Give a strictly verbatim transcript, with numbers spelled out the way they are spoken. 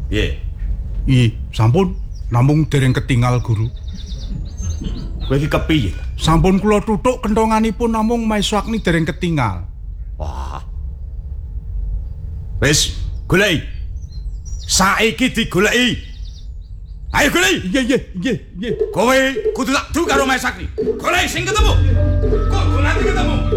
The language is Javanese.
Piye? Ih, sampun namung dereng ketinggal Guru. Kowe iki kepiye? Sampun kula tuthuk kentonganipun namung Maeswakni dereng ketinggal. Wah. Wis, goleki. Saiki digoleki. Ayo goleki. Nggih, nggih, nggih, nggih. Kowe kudu tak du karo Maeswakni. Goleki sing ketemu. Kok nanti ketemu.